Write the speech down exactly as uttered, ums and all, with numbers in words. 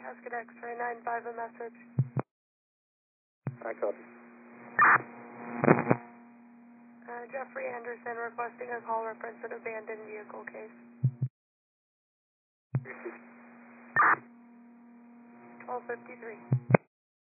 Casket X-ray nine five, a message. I copy. Uh, Jeffrey Anderson requesting a call reference an abandoned vehicle case. twelve fifty-three.